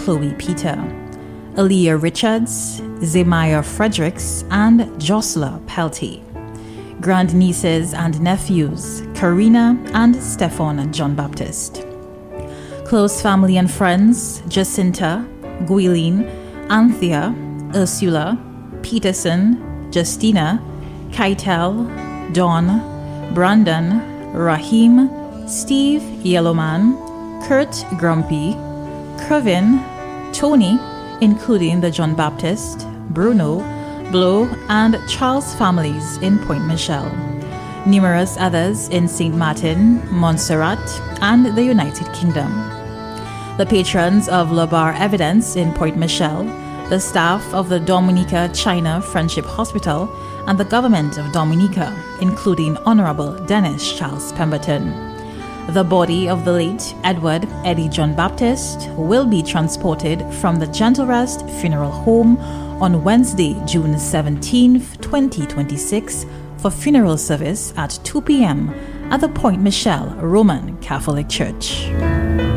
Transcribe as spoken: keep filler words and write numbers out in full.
Chloe Peter, Aaliyah Richards, Zemaya Fredericks, and Josla Pelty. Grandnieces and nephews, Karina and Stefan John Baptist. Close family and friends, Jacinta, Guiline, Anthea, Ursula, Peterson, Justina, Keitel, Dawn, Brandon, Rahim, Steve Yellowman, Kurt Grumpy, Kervin, Tony, including the John Baptist, Bruno, Blow, and Charles families in Point Michelle. Numerous others in Saint Martin, Montserrat, and the United Kingdom. The patrons of La Barre Evidence in Point Michelle, the staff of the Dominica China Friendship Hospital, and the government of Dominica, including Honorable Dennis Charles Pemberton. The body of the late Edward Eddie John Baptist will be transported from the Gentle Rest Funeral Home on Wednesday, June seventeenth, twenty twenty-six, for funeral service at two p.m. at the Point Michelle Roman Catholic Church.